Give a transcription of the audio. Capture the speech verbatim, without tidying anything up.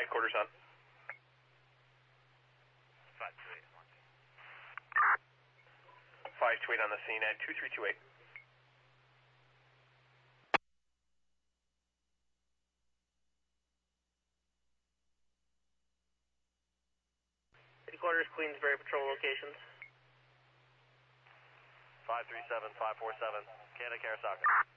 headquarters on. five two eight. five two eight on the scene at two three two eight. Headquarters, Queensbury Patrol locations. five three seven, five four seven, Canada Karasaka.